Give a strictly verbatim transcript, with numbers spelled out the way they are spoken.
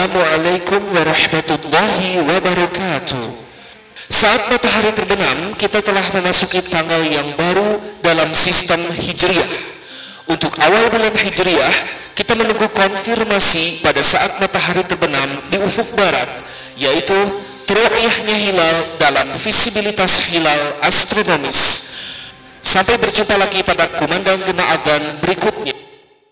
Assalamualaikum warahmatullahi wabarakatuh. Saat matahari terbenam, kita telah memasuki tanggal yang baru dalam sistem Hijriah. Untuk awal bulan Hijriah, kita menunggu konfirmasi pada saat matahari terbenam di ufuk barat, yaitu teru'yahnya hilal dalam visibilitas hilal astronomis. Sampai berjumpa lagi pada kumandang gema adzan berikutnya.